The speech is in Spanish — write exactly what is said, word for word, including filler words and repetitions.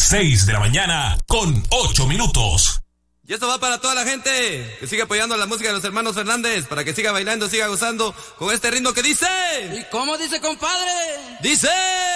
seis de la mañana con ocho minutos. Y esto va para toda la gente que sigue apoyando la música de los hermanos Fernández, para que siga bailando, siga gozando con este ritmo que dice... ¿Y cómo dice, compadre? ¡Dice!